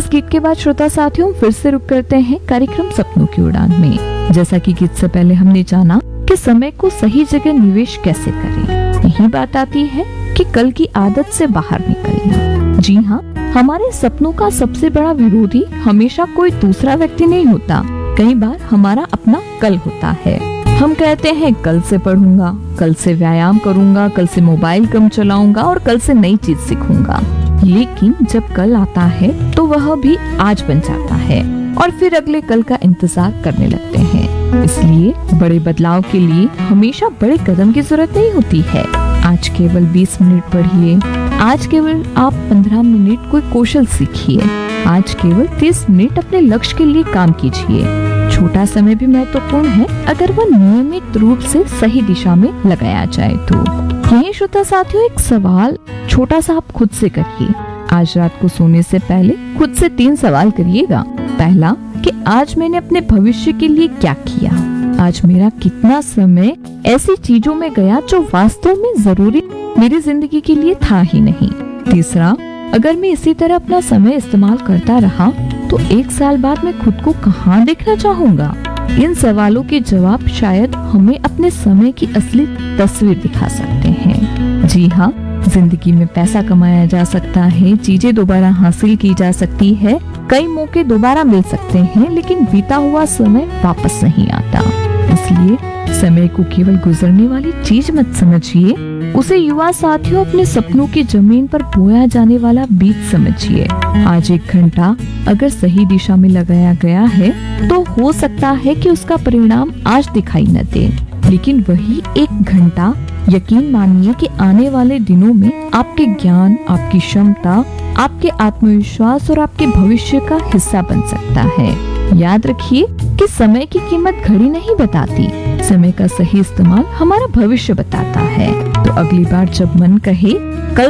गीत के बाद श्रोता साथियों फिर से रुक करते हैं कार्यक्रम सपनों की उड़ान में। जैसा कि गीत से पहले हमने जाना कि समय को सही जगह निवेश कैसे करें, यही बात आती है कि कल की आदत से बाहर निकलना। जी हाँ, हमारे सपनों का सबसे बड़ा विरोधी हमेशा कोई दूसरा व्यक्ति नहीं होता, कई बार हमारा अपना कल होता है। हम कहते हैं कल से पढ़ूंगा, कल से व्यायाम करूंगा, कल से मोबाइल कम चलाऊंगा और कल से नई चीज सीखूंगा। लेकिन जब कल आता है तो वह भी आज बन जाता है और फिर अगले कल का इंतजार करने लगते हैं। इसलिए बड़े बदलाव के लिए हमेशा बड़े कदम की जरूरत नहीं होती है। आज केवल 20 मिनट पढ़िए, आज केवल आप 15 मिनट कोई कौशल सीखिए, आज केवल 30 मिनट अपने लक्ष्य के लिए काम कीजिए। छोटा समय भी महत्वपूर्ण है अगर वह नियमित रूप से सही दिशा में लगाया जाए तो। यही श्रोता साथियों एक सवाल छोटा सा आप खुद से करिए। आज रात को सोने से पहले खुद से 3 सवाल करिएगा। पहला कि आज मैंने अपने भविष्य के लिए क्या किया, आज मेरा कितना समय ऐसी चीजों में गया जो वास्तव में जरूरी मेरी जिंदगी के लिए था ही नहीं। तीसरा, अगर मैं इसी तरह अपना समय इस्तेमाल करता रहा तो 1 साल बाद मैं खुद को कहाँ देखना चाहूँगा। इन सवालों के जवाब शायद हमें अपने समय की असली तस्वीर दिखा सकते हैं। जी हाँ, जिंदगी में पैसा कमाया जा सकता है, चीजें दोबारा हासिल की जा सकती है, कई मौके दोबारा मिल सकते हैं, लेकिन बीता हुआ समय वापस नहीं आता। इसलिए समय को केवल गुजरने वाली चीज मत समझिए, उसे युवा साथियों अपने सपनों की जमीन पर बोया जाने वाला बीज समझिए। आज 1 घंटा अगर सही दिशा में लगाया गया है तो हो सकता है कि उसका परिणाम आज दिखाई न दे, लेकिन वही 1 घंटा यकीन मानिए कि आने वाले दिनों में आपके ज्ञान, आपकी क्षमता, आपके आत्मविश्वास और आपके भविष्य का हिस्सा बन सकता है। याद रखिए कि समय की कीमत घड़ी नहीं बताती, समय का सही इस्तेमाल हमारा भविष्य बताता है। तो अगली बार जब मन कहे